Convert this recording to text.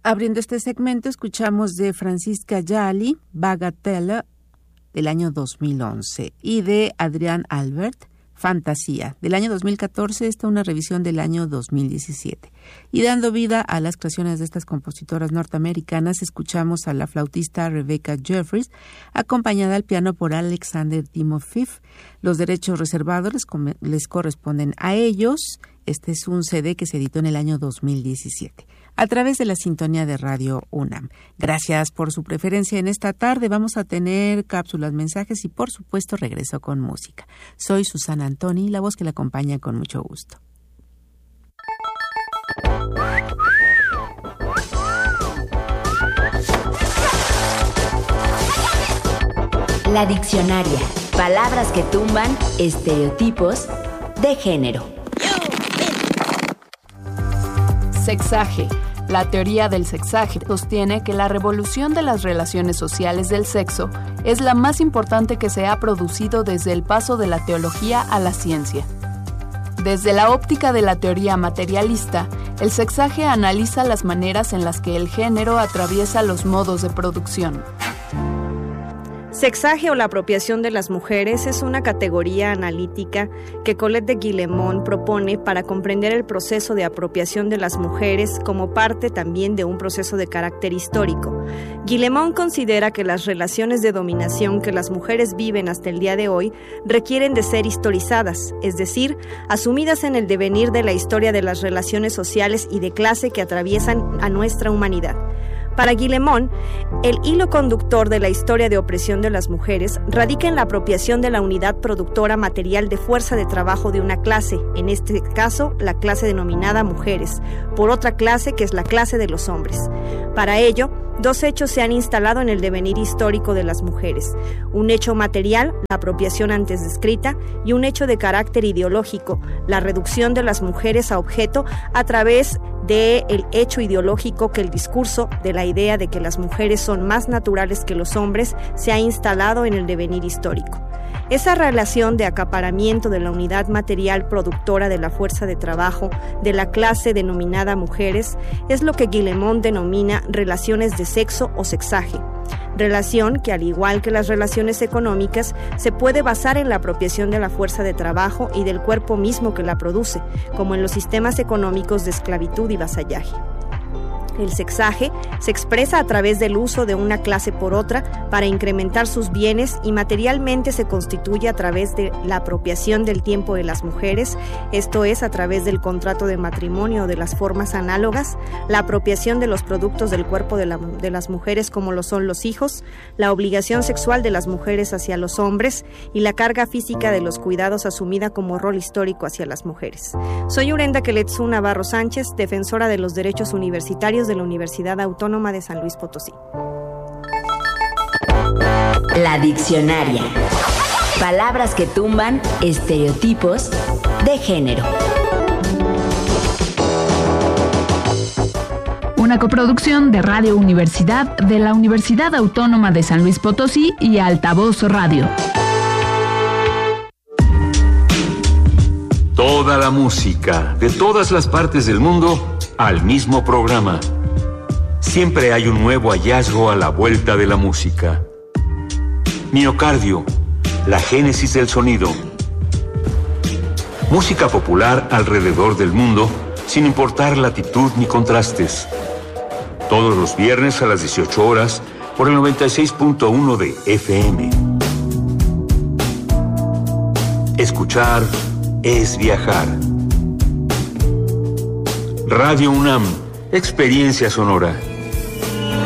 Abriendo este segmento, escuchamos de Franziska Jali, Bagatelle, del año 2011, y de Adrián Albert, Fantasía, del año 2014, esta una revisión del año 2017. Y dando vida a las creaciones de estas compositoras norteamericanas, escuchamos a la flautista Rebecca Jeffries, acompañada al piano por Alexander Timofeev. Los derechos reservados les corresponden a ellos. Este es un CD que se editó en el año 2017. A través de la sintonía de Radio UNAM. Gracias por su preferencia en esta tarde. Vamos a tener cápsulas, mensajes y, por supuesto, regreso con música. Soy Susana Antoni, la voz que la acompaña con mucho gusto. La diccionaria. Palabras que tumban estereotipos de género. Sexaje. La teoría del sexaje sostiene que la revolución de las relaciones sociales del sexo es la más importante que se ha producido desde el paso de la teología a la ciencia. Desde la óptica de la teoría materialista, el sexaje analiza las maneras en las que el género atraviesa los modos de producción. Sexaje o la apropiación de las mujeres es una categoría analítica que Colette de Guillemont propone para comprender el proceso de apropiación de las mujeres como parte también de un proceso de carácter histórico. Guillemont considera que las relaciones de dominación que las mujeres viven hasta el día de hoy requieren de ser historizadas, es decir, asumidas en el devenir de la historia de las relaciones sociales y de clase que atraviesan a nuestra humanidad. Para Guillemont, el hilo conductor de la historia de opresión de las mujeres radica en la apropiación de la unidad productora material de fuerza de trabajo de una clase, en este caso la clase denominada mujeres, por otra clase que es la clase de los hombres. Para ello, dos hechos se han instalado en el devenir histórico de las mujeres: un hecho material, la apropiación antes descrita, y un hecho de carácter ideológico, la reducción de las mujeres a objeto a través del hecho ideológico que el discurso de la idea de que las mujeres son más naturales que los hombres se ha instalado en el devenir histórico. Esa relación de acaparamiento de la unidad material productora de la fuerza de trabajo de la clase denominada mujeres es lo que Guillemont denomina relaciones de sexo o sexaje. Relación que, al igual que las relaciones económicas, se puede basar en la apropiación de la fuerza de trabajo y del cuerpo mismo que la produce, como en los sistemas económicos de esclavitud y vasallaje. El sexaje se expresa a través del uso de una clase por otra para incrementar sus bienes y materialmente se constituye a través de la apropiación del tiempo de las mujeres, esto es, a través del contrato de matrimonio o de las formas análogas, la apropiación de los productos del cuerpo de las mujeres como lo son los hijos, la obligación sexual de las mujeres hacia los hombres y la carga física de los cuidados asumida como rol histórico hacia las mujeres. Soy Urenda Keletsu Navarro Sánchez, defensora de los derechos universitarios de la Universidad Autónoma de San Luis Potosí. La diccionaria. Palabras que tumban estereotipos de género. Una coproducción de Radio Universidad de la Universidad Autónoma de San Luis Potosí y Altavoz Radio. Toda la música de todas las partes del mundo al mismo programa. Siempre hay un nuevo hallazgo a la vuelta de la música. Miocardio, la génesis del sonido. Música popular alrededor del mundo, sin importar latitud ni contrastes. Todos los viernes a las 18 horas por el 96.1 de FM. Escuchar es viajar. Radio UNAM, experiencia sonora.